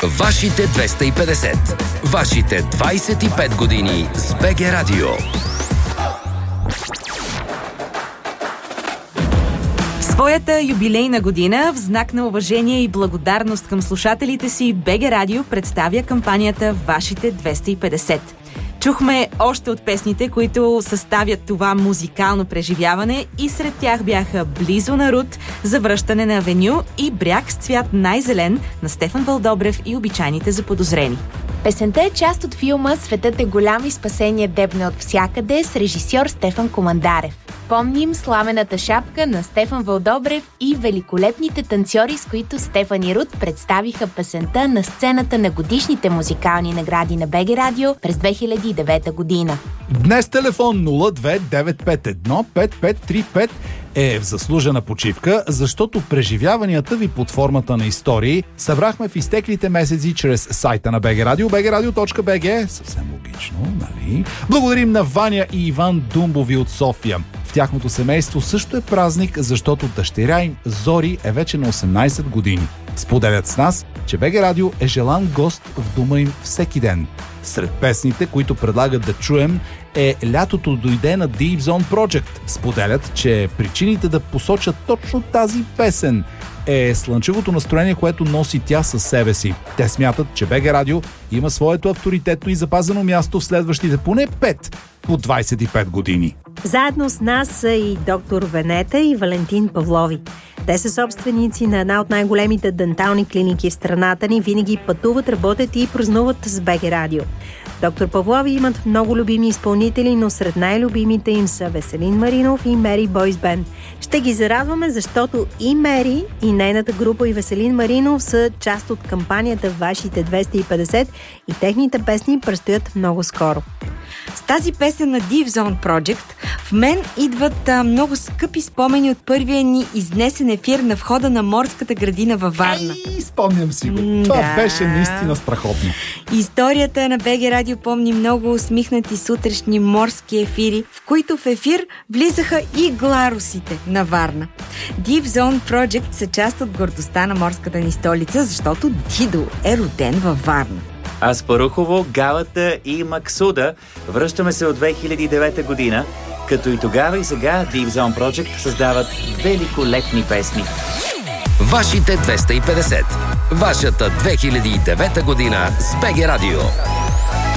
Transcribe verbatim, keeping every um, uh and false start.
Вашите двеста и петдесет. Вашите двайсет и пет години с БГ Радио. Своята юбилейна година в знак на уважение и благодарност към слушателите си, БГ Радио представя кампанията Вашите двеста и петдесет. Чухме още от песните, които съставят това музикално преживяване, и сред тях бяха Близо на Рут, Завръщане на Авеню и Бряг с цвят най-зелен на Стефан Вълдобрев и Обичайните заподозрени. Песента е част от филма "Светът е голям и спасение дебне от всякъде" с режисьор Стефан Командарев. Помним сламената шапка на Стефан Вълдобрев и великолепните танцори, с които Стефан и Рут представиха песента на сцената на годишните музикални награди на БГ Радио през две хиляди и девета година. Днес телефон нула две девет пет едно пет пет три пет е в заслужена почивка, защото преживяванията ви под формата на истории събрахме в изтеклите месеци чрез сайта на БГ Радио, бг радио точка бг. Съвсем логично, нали? Благодарим на Ваня и Иван Думбови от София. В тяхното семейство също е празник, защото дъщеря им Зори е вече на осемнайсет години. Споделят с нас, че БГ Радио е желан гост в дома им всеки ден. Сред песните, които предлагат да чуем, е "Лятото дойде" на Deep Zone Project. Споделят, че причините да посочат точно тази песен е слънчевото настроение, което носи тя със себе си. Те смятат, че БГ Радио има своето авторитетно и запазено място в следващите поне пет по двайсет и пет години. Заедно с нас са и доктор Венета и Валентин Павлови. Те са собственици на една от най-големите дентални клиники в страната ни, винаги пътуват, работят и празнуват с БГ Радио. Доктор Павлови имат много любими изпълнители, но сред най-любимите им са Веселин Маринов и Мери Бойс Бенд. Ще ги зарадваме, защото и Мери, и нейната група, и Веселин Маринов са част от кампанията Вашите двеста и петдесет и техните песни предстоят много скоро. С тази песен на Deep Zone Project в мен идват а, много скъпи спомени от първия ни изнесен ефир на входа на морската градина във Варна. Ей, спомням си го. Mm, Това да. беше наистина страхотно. Историята на БГ Радио помни много усмихнати сутрешни морски ефири, в които в ефир влизаха и гларусите на Варна. Deep Zone Project са част от гордостта на морската ни столица, защото Дидо е роден във Варна. Аспарухово, Галата и Максуда. Връщаме се от две хиляди и девета година, като и тогава и сега Deep Zone Project създават великолепни песни. Вашите двеста и петдесет. Вашата две хиляди и девета година с БГ Радио.